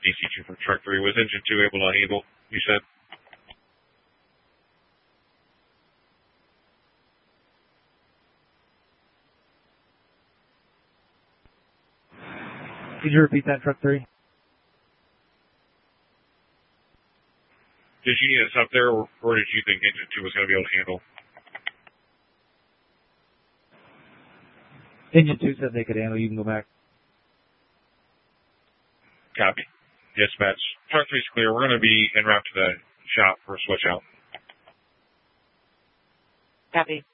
DC2 from Truck 3. Was engine 2 able to handle, you said? Could you repeat that, Truck 3? Did you need us up there, or did you think engine 2 was going to be able to handle? Engine 2 said they could handle. You can go back. Copy. Dispatch. Truck 3's clear. We're going to be en route to the shop for a switch out. Copy.